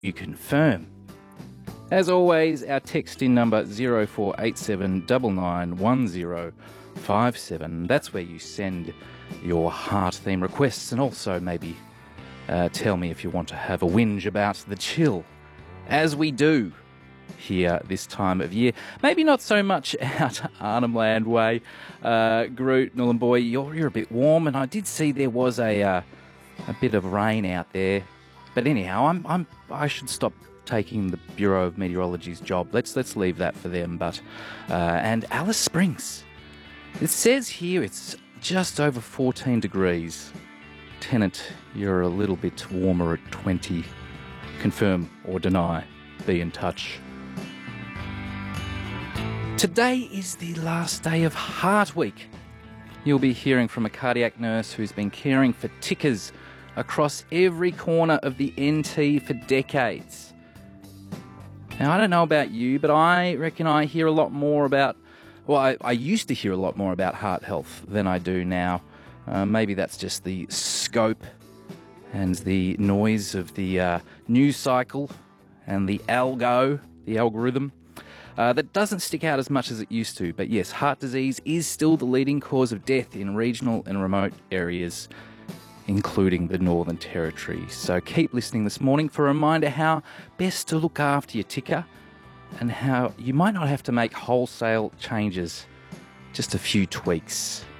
you confirm. As always, our text in number 0487 991057. That's where you send your heart theme requests, and also maybe tell me if you want to have a whinge about the chill, as we do here this time of year. Maybe not so much out Arnhem Land way. Groot, Nhulunbuy, you're a bit warm, and I did see there was a bit of rain out there. But anyhow, I should stop taking the Bureau of Meteorology's job. Let's leave that for them. But and Alice Springs, it says here it's just over 14 degrees. Tennant, you're a little bit warmer at 20. Confirm or deny. Be in touch. Today is the last day of Heart Week. You'll be hearing from a cardiac nurse who's been caring for tickers across every corner of the NT for decades. Now, I don't know about you, but I reckon I hear a lot more about, I used to hear a lot more about heart health than I do now. Maybe that's just the scope and the noise of the news cycle and the algorithm. That doesn't stick out as much as it used to. But yes, heart disease is still the leading cause of death in regional and remote areas, including the Northern Territory. So keep listening this morning for a reminder how best to look after your ticker and how you might not have to make wholesale changes, just a few tweaks.